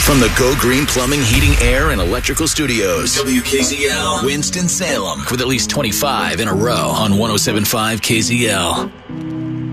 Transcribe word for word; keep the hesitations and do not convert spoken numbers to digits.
From the Go Green Plumbing, Heating, Air, and Electrical Studios. W K Z L. Winston-Salem. With at least twenty-five in a row on one oh seven point five K Z L.